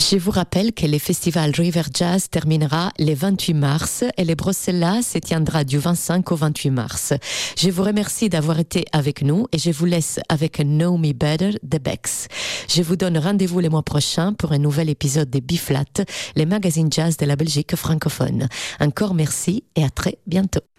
Je vous rappelle que le festival River Jazz terminera le 28 mars et le Bruxelles se tiendra du 25 au 28 mars. Je vous remercie d'avoir été avec nous et je vous laisse avec Know Me Better de Bex. Je vous donne rendez-vous le mois prochain pour un nouvel épisode de B-Flat, le magazine jazz de la Belgique francophone. Encore merci et à très bientôt.